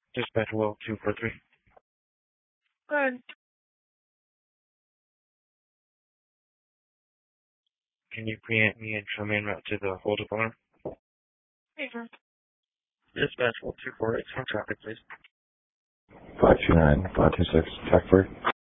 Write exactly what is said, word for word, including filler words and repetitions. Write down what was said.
Dispatch well two four three. Good. Can you preempt me and show me en route to the hold-up alarm? Paper. Dispatch well two four eight. Some traffic, please. five two nine, five two six, Jackford.